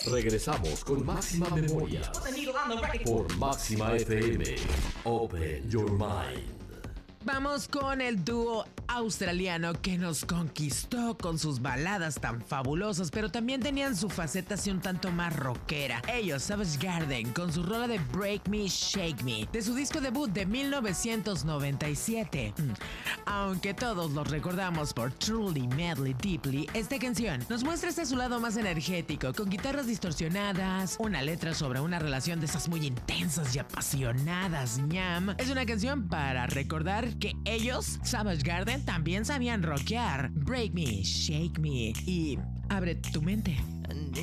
Regresamos con Máxima Memoria por Máxima FM. Open Your Mind. Vamos con el dúo australiano que nos conquistó con sus baladas tan fabulosas, pero también tenían su faceta así un tanto más rockera. Ellos, Savage Garden, con su rola de Break Me, Shake Me, de su disco debut de 1997. Aunque todos los recordamos por Truly, Madly, Deeply, esta canción nos muestra su lado más energético, con guitarras distorsionadas, una letra sobre una relación de esas muy intensas y apasionadas, ñam. Es una canción para recordar que ellos, Savage Garden, también sabían rockear. Break Me, Shake Me y abre tu mente.